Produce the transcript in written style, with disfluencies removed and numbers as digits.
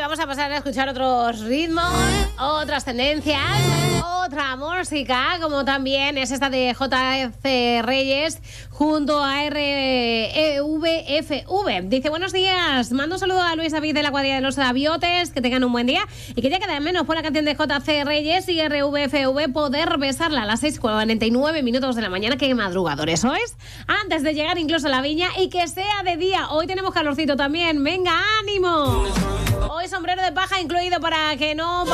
vamos a pasar a escuchar otros ritmos, otras tendencias, otra música, como también es esta de JC Reyes junto a RVFV. Dice, buenos días, mando un saludo a Luis David de la cuadrilla de los Aviotes, que tengan un buen día y que ya queda menos por la canción de JC Reyes y RVFV poder besarla a las 6:49 minutos de la mañana. Qué madrugadores sois, antes de llegar incluso a la viña, y que sea de día. Hoy tenemos calorcito también, venga, ánimo. Hoy sombrero de paja incluido para que no